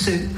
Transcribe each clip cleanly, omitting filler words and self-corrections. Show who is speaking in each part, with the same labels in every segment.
Speaker 1: homesick,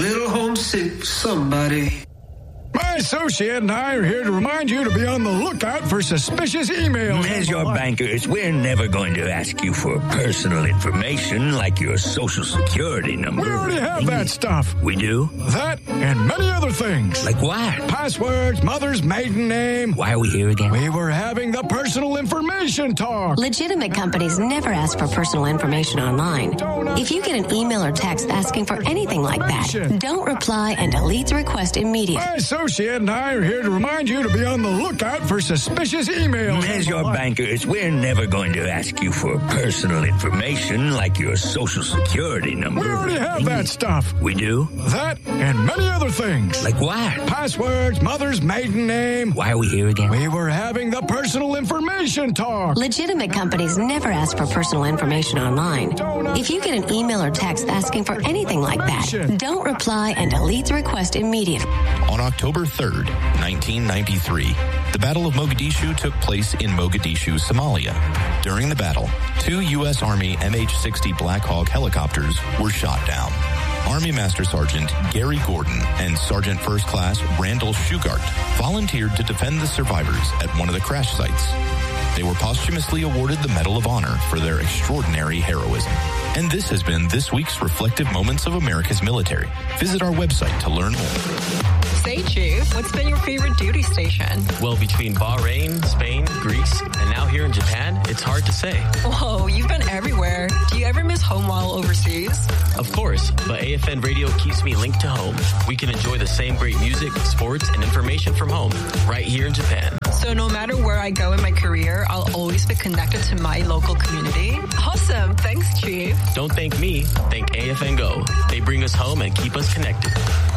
Speaker 1: somebody.
Speaker 2: My associate and I are here to remind you to be on the lookout for suspicious emails.
Speaker 3: As your bankers, we're never going to ask you for personal information like your social security number.
Speaker 2: We already have that stuff.
Speaker 3: We do?
Speaker 2: That and many other things.
Speaker 3: Like what?
Speaker 2: Passwords, mother's maiden name.
Speaker 3: Why are we here again?
Speaker 2: We were having the personal information talk.
Speaker 4: Legitimate companies never ask for personal information online. If you get an email or text asking for anything like that, don't reply and delete the request immediately.
Speaker 2: My associate and I are here to remind you to be on the lookout for suspicious emails.
Speaker 3: As your bankers, we're never going to ask you for personal information like your social security number.
Speaker 2: We already have that stuff.
Speaker 3: We do?
Speaker 2: That and many other things.
Speaker 3: Like what?
Speaker 2: Passwords, mother's maiden name.
Speaker 3: Why are we here again?
Speaker 2: We were having the personal information talk.
Speaker 4: Legitimate companies never ask for personal information online. If you get an email or text asking for anything like that, don't reply and delete the request immediately.
Speaker 5: On October 3rd, 1993, the Battle of Mogadishu took place in Mogadishu, Somalia. During the battle, 2 U.S. Army MH-60 Black Hawk helicopters were shot down. Army Master Sergeant Gary Gordon and Sergeant First Class Randall Shugart volunteered to defend the survivors at one of the crash sites. They were posthumously awarded the Medal of Honor for their extraordinary heroism. And this has been this week's Reflective Moments of America's Military. Visit our website to learn more.
Speaker 6: Say, Chief, what's been your favorite duty station?
Speaker 7: Well, between Bahrain, Spain, Greece, and now here in Japan, it's hard to say.
Speaker 6: Whoa, you've been everywhere. Do you ever miss home while overseas?
Speaker 7: Of course, but AFN Radio keeps me linked to home. We can enjoy the same great music, sports, and information from home, right here in Japan.
Speaker 6: So no matter where I go in my career, I'll always be connected to my local community? Awesome. Thanks, Chief.
Speaker 7: Don't thank me. Thank AFN Go. They bring us home and keep us connected.